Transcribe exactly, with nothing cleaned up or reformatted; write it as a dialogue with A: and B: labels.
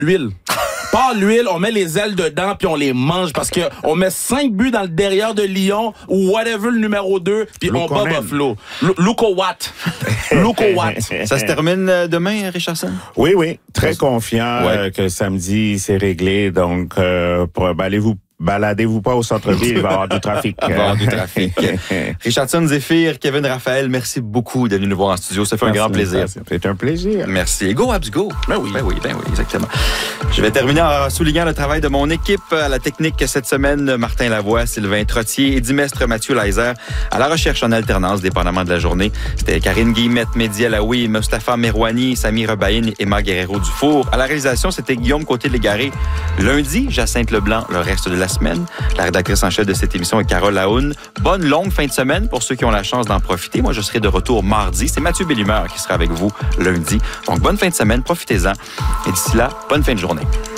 A: Huile. Pas l'huile, on met les ailes dedans puis on les mange parce que on met cinq buts dans le derrière de Lyon ou whatever le numéro deux puis on bat Buffalo. Luko Watt. Luko Watt.
B: Ça se termine demain, Richardson?
C: Oui, oui. Très confiant ouais. euh, que samedi, c'est réglé. Donc, euh, pour, ben, allez-vous baladez-vous pas au centre-ville, il va y avoir du trafic.
B: Il va y avoir du trafic. Richardson, Zéphyr, Kevin, Raphaël, merci beaucoup d'être venu nous voir en studio. Ça fait merci, un grand plaisir.
C: C'est un plaisir.
B: Merci. Et go, Habs, go.
A: Ben oui.
B: Ben oui, ben oui, exactement. Je vais terminer en soulignant le travail de mon équipe à la technique cette semaine. Martin Lavoie, Sylvain Trottier et Dimestre Mathieu Leiser. À la recherche en alternance, dépendamment de la journée. C'était Karine Guillemette, Mehdi Alaoui, Mustapha Merouani, Samy Rebaïn et Emma Guerrero-Dufour. À la réalisation, c'était Guillaume Côté-Légaré. Lundi, Jacinthe Leblanc, le reste de la semaine. La rédactrice en chef de cette émission est Carole Laoune. Bonne longue fin de semaine pour ceux qui ont la chance d'en profiter. Moi, je serai de retour mardi. C'est Mathieu Bellumeur qui sera avec vous lundi. Donc, bonne fin de semaine. Profitez-en. Et d'ici là, bonne fin de journée.